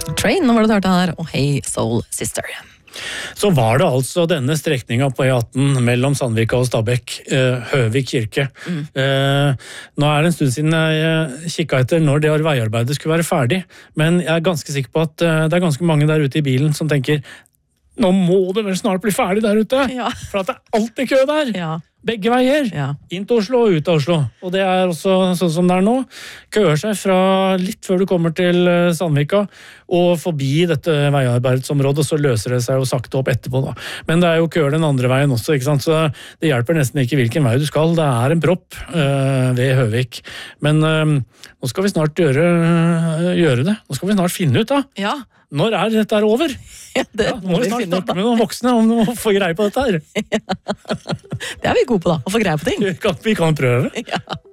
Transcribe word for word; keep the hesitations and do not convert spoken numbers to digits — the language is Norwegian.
Train, nå var det hørt her, og Hey Soul Sister. Så var det altså denne strekningen på E atten mellom Sandvika og Stabekk, eh, Høvik kirke. Mm. Eh, nå er det en stund siden jeg kikket etter når det veiarbeidet skulle være ferdig, men jeg er ganske sikker på at eh, det er ganske mange der ute i bilen som tenker, nå må det vel snart bli ferdig der ute, ja. For at det er alltid kø der. Ja. Begge veier, ja. Inn til Oslo og ut av Oslo. Og det er også sånn som det er nå. Køer seg fra litt før du kommer til Sandvika, og forbi dette veiarbeidsområdet, så løser det seg jo sakte opp etterpå. Da. Men det er jo køer den andre veien også, ikke sant? Så det hjelper nesten ikke hvilken vei du skal. Det er en propp øh, ved Høvik. Men øh, nå skal vi snart gjøre, gjøre det. Nå skal vi snart finne ut da. Ja. Når er dette her over? Ja, det ja, må vi snart snakke med noen voksne om å få greie på dette her. Ja. Det er vi gode på da, å få greie på ting. Vi kan, vi kan prøve. Ja.